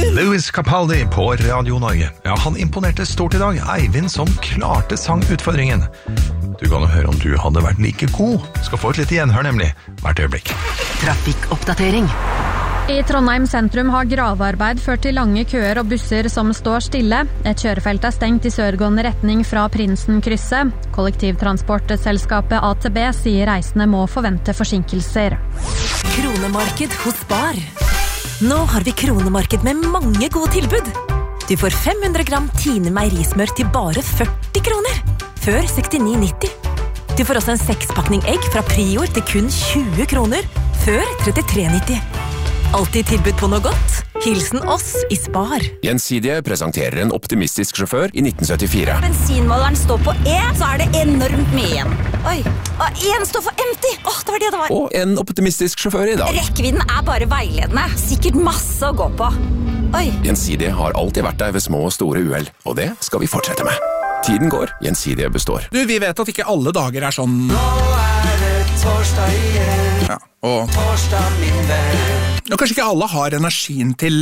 Louis Capaldi på Radio Norge. Ja, han imponerte stort i dag. Eivind som klarte sangutfordringen. Du kan jo høre om du hadde vært like god. Skal få et litt gjenhør nemlig, hvert øyeblikk. Trafikkoppdatering. I Trondheim sentrum har gravearbeid ført til lange køer og busser som står stille. Et kjørefelt er stengt i sørgående retning fra Prinsenkrysset. Kollektivtransportselskapet ATB sier reisende må forvente forsinkelser. Kronemarked hos Spar. Nå har vi kronemarked med mange gode tilbud. Du får 500 gram Tine meierismør til bare 40 kroner. Før 69,90. Du får også en 6-pakning egg fra Prior til kun 20 kroner. Før 33,90. Alltid tilbud på noe godt. Hilsen oss i Spar. Gjensidige presenterer en optimistisk sjåfør i 1974. Bensinmåleren står på E, så er det enormt mye igjen. Oi, og en står for empty. Det var det det var. Og en optimistisk sjåfør i dag. Rekkevidden er bare veiledende. Sikkert masse å gå på. Oi. Gjensidige har alltid vært der ved små og store uheld, og det skal vi fortsette med. Tiden går, Gjensidige består. Du, vi vet at ikke alle dager er sånn. Nå er det torsdag igjen. Ja, og torsdag min venn. Og kanskje ikke alle har energien til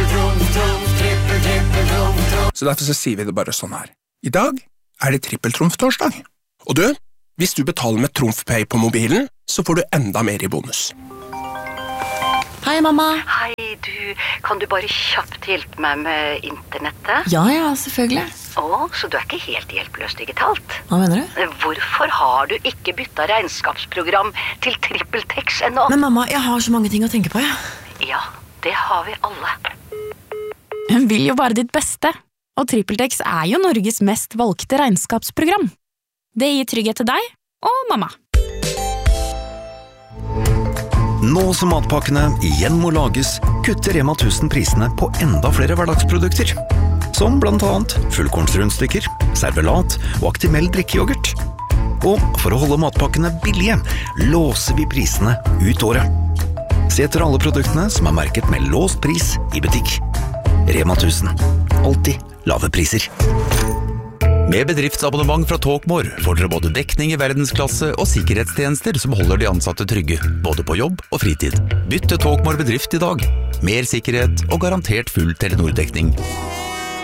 Så derfor så sier vi det bare sånn her. I dag er det trippeltrumf-torsdag. Og du, hvis du betaler med TrumfPay på mobilen, så får du enda mer i bonus. Hei, mamma. Hei, kan du bare kjapt hjelpe meg med internettet? Ja, selvfølgelig. Så du er ikke helt hjelpeløs digitalt? Hva mener du? Hvorfor har du ikke byttet regnskapsprogram til TrippelTex ennå? Men mamma, jeg har så mange ting å tenke på, Ja, det har vi alle. Hun vil jo bare ditt beste, og TrippelTex er jo Norges mest valgte regnskapsprogram. Det gir trygghet til deg og mamma. Nå som matpakkene igjen må lages, kutter Rema 1000 prisene på enda flere hverdagsprodukter. Som blant annet fullkornsrundstykker, servelat og Actimel drikkejoghurt. Og for å holde matpakkene billige, låser vi prisene ut året. Se etter alle produktene som er merket med låst pris i butikk. Rema 1000. Alltid lave priser. Med bedriftsabonnement fra Talkmore får dere både dekning i verdensklasse og sikkerhetstjenester som holder de ansatte trygge, både på jobb og fritid. Bytt til Talkmore bedrift i dag. Mer sikkerhet og garantert full Telenor-dekning.